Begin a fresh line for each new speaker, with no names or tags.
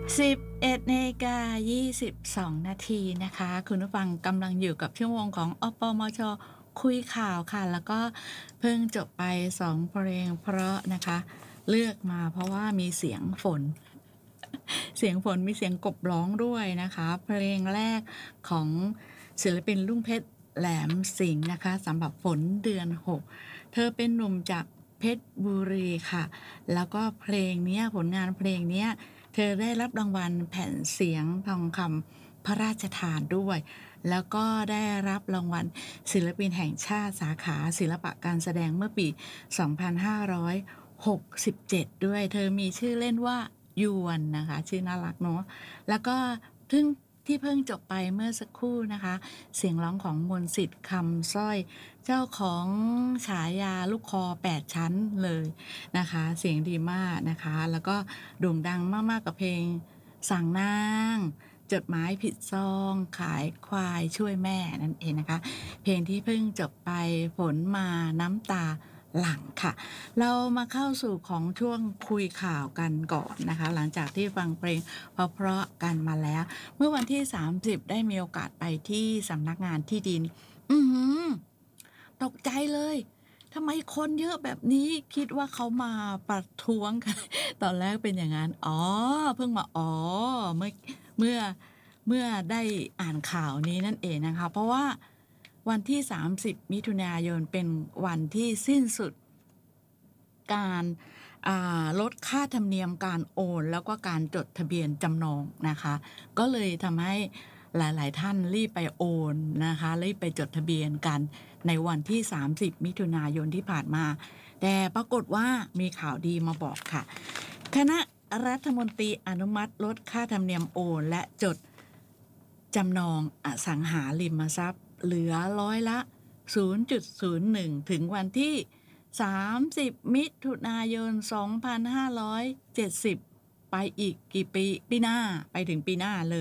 11:22 นาทีนะคะคุณผู้ฟังกำลังอยู่กับชั่วโมงของอปมชคุยข่าวค่ะแล้วก็เพิ่งจบไป2เพลงเพราะนะคะเลือกมาเพราะว่ามีเสียงฝนเสียงฝนมีเสียงกบร้องด้วยนะคะเพลงแรกของศิลปินรุ่งเพชรแหลมสิงห์นะคะสำหรับฝนเดือน6เธอเป็นหนุ่มจากเพชรบุรีค่ะแล้วก็เพลงเนี้ยผลงานเพลงเนี้ยเธอได้รับรางวัลแผ่นเสียงทองคำพระราชทานด้วยแล้วก็ได้รับรางวัลศิลปินแห่งชาติสาขาศิลปะการแสดงเมื่อปี2567ด้วยเธอมีชื่อเล่นว่ายวนนะคะชื่อน่ารักเนาะแล้วก็ที่เพิ่งจบไปเมื่อสักครู่นะคะเสียงร้องของมนต์สิทธิ์คำสร้อยเจ้าของฉายาลูกคอ8ชั้นเลยนะคะเสียงดีมากนะคะแล้วก็โด่งดังมากๆกับเพลงสั่งนางจดหมายผิดซองขายควายช่วยแม่นั่นเองนะคะเพลงที่เพิ่งจบไปฝนมาน้ำตาหลั่งค่ะเรามาเข้าสู่ของช่วงคุยข่าวกันก่อนนะคะหลังจากที่ฟังเพลงเพราะๆกันมาแล้วเมื่อวันที่30ได้มีโอกาสไปที่สำนักงานที่ดินอือหือตกใจเลยทำไมคนเยอะแบบนี้คิดว่าเขามาประท้วงกันตอนแรกเป็นอย่างนั้นอ๋อเพิ่งมาอ๋อเมื่อเมื่อเมื่อได้อ่านข่าวนี้นั่นเองนะคะเพราะว่าวันที่30มิถุนายนเป็นวันที่สิ้นสุดการลดค่าธรรมเนียมการโอนแล้วก็การจดทะเบียนจำนองนะคะก็เลยทำให้หลายๆท่านรีบไปโอนนะคะรีบไปจดทะเบียนกันในวันที่30มิถุนายนที่ผ่านมาแต่ปรากฏว่ามีข่าวดีมาบอกค่ะคณะรัฐมนตรีอนุมัติลดค่าธรรมเนียมโอนและจดจำนองอสังหาริมทรัพย์เหลือร้อยละ0.01ถึงวันที่30มิถุนายน2570ไปอีกกี่ปีปีหน้าไปถึงปีหน้าเลย